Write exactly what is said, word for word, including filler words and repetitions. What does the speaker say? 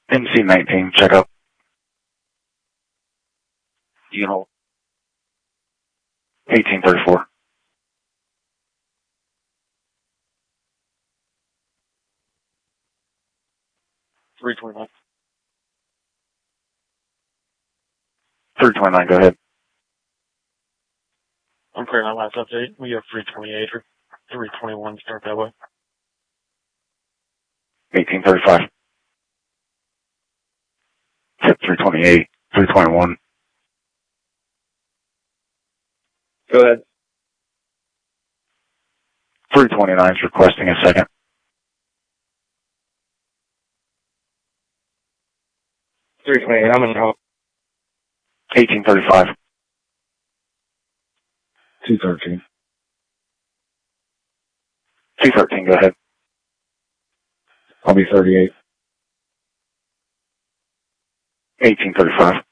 M C nineteen, check up. You can hold. eighteen thirty-four. three twenty-nine. three twenty-nine, go ahead. I'm clearing that last update. We have three twenty-eight or three twenty-one, start that way. eighteen thirty-five. three twenty-eight, three twenty-one. Go ahead. three twenty-nine is requesting a second. three twenty-eight, I'm in your home. eighteen thirty-five. two thirteen. two thirteen, go ahead. I'll be thirty-eight. eighteen thirty-five.